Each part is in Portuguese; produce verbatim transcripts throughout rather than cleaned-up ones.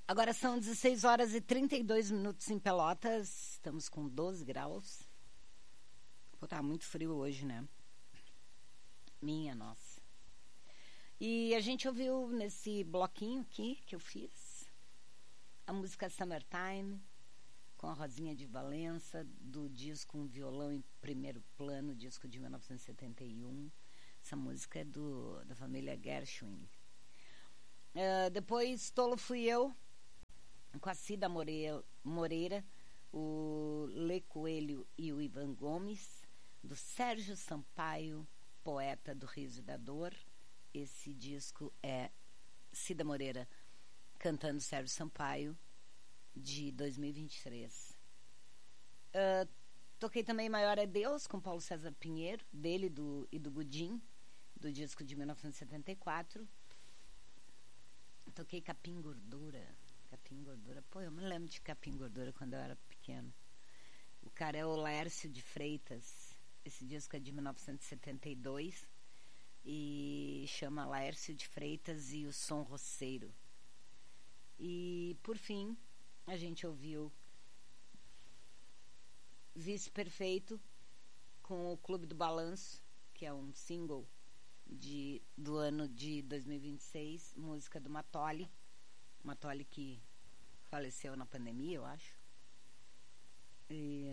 Agora são dezesseis horas e trinta e dois minutos em Pelotas. Estamos com doze graus. Pô, tá muito frio hoje, né? Minha nossa. E a gente ouviu nesse bloquinho aqui que eu fiz a música Summertime, com a Rosinha de Valença, do disco Um Violão em Primeiro Plano, disco de mil novecentos e setenta e um. Essa música é do, da família Gershwin. Uh, depois, Tolo Fui Eu, com a Cida Moreira, Moreira, o Lê Coelho e o Ivan Gomes, do Sérgio Sampaio, poeta do Riso e da Dor. Esse disco é Cida Moreira cantando Sérgio Sampaio, de dois mil e vinte e três. Uh, toquei também Maior é Deus, com Paulo César Pinheiro, dele do, e do Gudim, do disco de mil novecentos e setenta e quatro. Toquei Capim Gordura. Capim Gordura. Pô, eu me lembro de Capim Gordura quando eu era pequeno. O cara é o Laércio de Freitas. Esse disco é de mil novecentos e setenta e dois e chama Laércio de Freitas e o Som Roceiro. E, por fim, a gente ouviu Vice Perfeito com o Clube do Balanço, que é um single de, do ano de dois mil e vinte e seis, música do Matoli. Matoli que faleceu na pandemia, eu acho. E,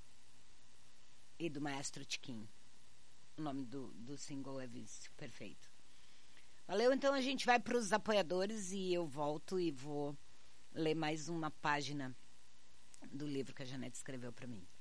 e do Maestro Tiquinho. O nome do, do single é Vice Perfeito. Valeu, então a gente vai para os apoiadores e eu volto e vou ler mais uma página do livro que a Janete escreveu para mim.